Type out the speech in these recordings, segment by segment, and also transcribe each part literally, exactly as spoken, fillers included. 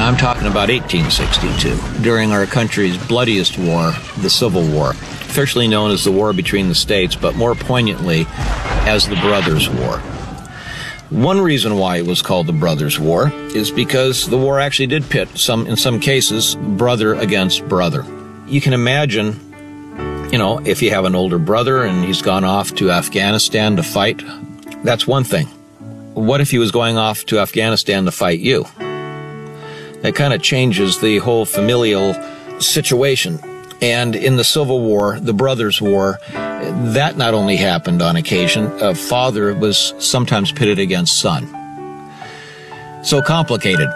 I'm talking about eighteen sixty-two, during our country's bloodiest war, the Civil War, officially known as the War Between the States, but more poignantly as the Brothers' War. One reason why it was called the Brothers' War is because the war actually did pit, some in some cases, brother against brother. You can imagine, you know, if you have an older brother and he's gone off to Afghanistan to fight, that's one thing. What if he was going off to Afghanistan to fight you? That kind of changes the whole familial situation. And in the Civil War, the Brothers' War, that not only happened on occasion, a father was sometimes pitted against son. So complicated.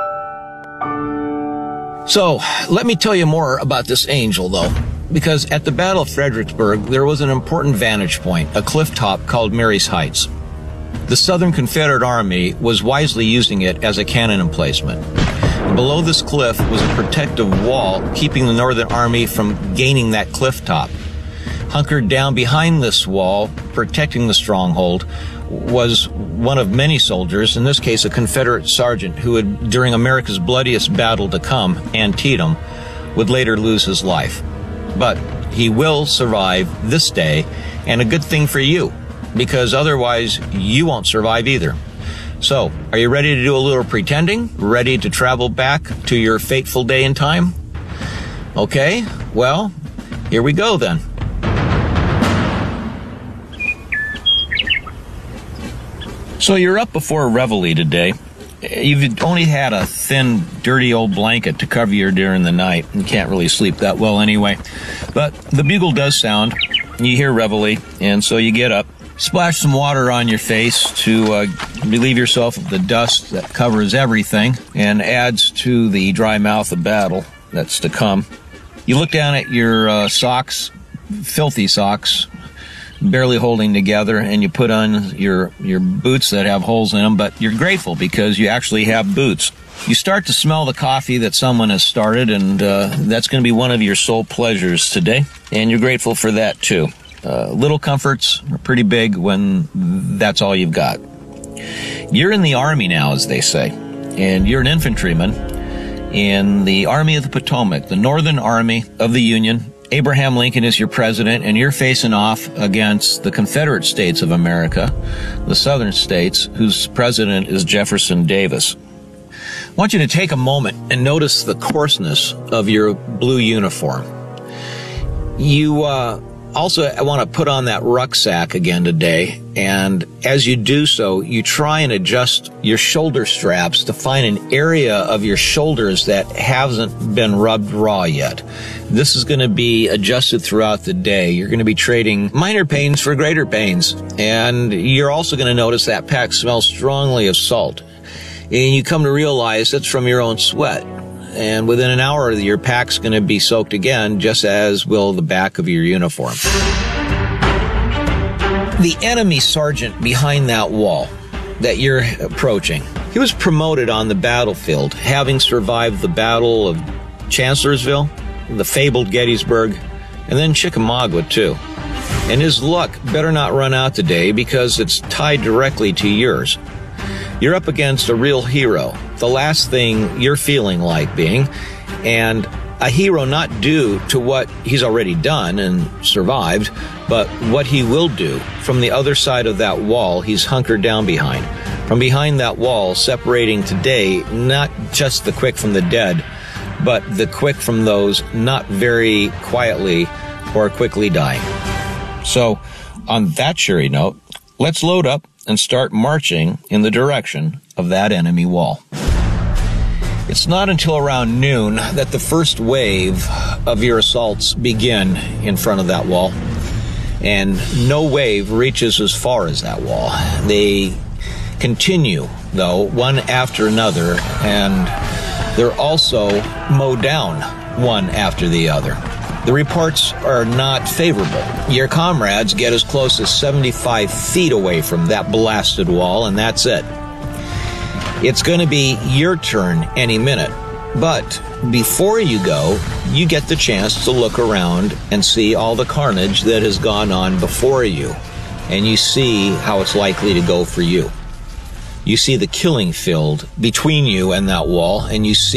So, let me tell you more about this angel, though, because at the Battle of Fredericksburg, there was an important vantage point, a cliff top called Mary's Heights. The Southern Confederate Army was wisely using it as a cannon emplacement. Below this cliff was a protective wall keeping the Northern Army from gaining that cliff top. Hunkered down behind this wall, protecting the stronghold, was one of many soldiers, in this case a Confederate sergeant who would, during America's bloodiest battle to come, Antietam, would later lose his life. But he will survive this day, and a good thing for you, because otherwise you won't survive either. So, are you ready to do a little pretending? Ready to travel back to your fateful day in time? Okay, well, here we go then. So you're up before Reveille today. You've only had a thin, dirty old blanket to cover you during the night and can't really sleep that well anyway. But the bugle does sound. You hear Reveille, and so you get up. Splash some water on your face to uh, relieve yourself of the dust that covers everything and adds to the dry mouth of battle that's to come. You look down at your uh, socks, filthy socks, barely holding together, and you put on your, your boots that have holes in them, but you're grateful because you actually have boots. You start to smell the coffee that someone has started, and uh, that's going to be one of your sole pleasures today, and you're grateful for that too. Uh, little comforts are pretty big when that's all you've got. You're in the Army now, as they say, and you're an infantryman in the Army of the Potomac, the Northern Army of the Union. Abraham Lincoln is your president, and you're facing off against the Confederate States of America, the Southern states, whose president is Jefferson Davis. I want you to take a moment and notice the coarseness of your blue uniform. You, uh, Also, I want to put on that rucksack again today, and as you do so, you try and adjust your shoulder straps to find an area of your shoulders that hasn't been rubbed raw yet. This is going to be adjusted throughout the day. You're going to be trading minor pains for greater pains, and you're also going to notice that pack smells strongly of salt, and you come to realize it's from your own sweat. And within an hour, your pack's going to be soaked again, just as will the back of your uniform. The enemy sergeant behind that wall that you're approaching, he was promoted on the battlefield, having survived the Battle of Chancellorsville, the fabled Gettysburg, and then Chickamauga, too. And his luck better not run out today because it's tied directly to yours. You're up against a real hero, the last thing you're feeling like being, and a hero not due to what he's already done and survived, but what he will do from the other side of that wall he's hunkered down behind. From behind that wall, separating today not just the quick from the dead, but the quick from those not very quietly or quickly dying. So, on that cheery note, let's load up and start marching in the direction of that enemy wall. It's not until around noon that the first wave of your assaults begin in front of that wall, and no wave reaches as far as that wall. They continue, though, one after another, and they're also mowed down one after the other. The reports are not favorable. Your comrades get as close as seventy-five feet away from that blasted wall, and that's it. It's going to be your turn any minute. But before you go, you get the chance to look around and see all the carnage that has gone on before you. And you see how it's likely to go for you. You see the killing field between you and that wall, and you see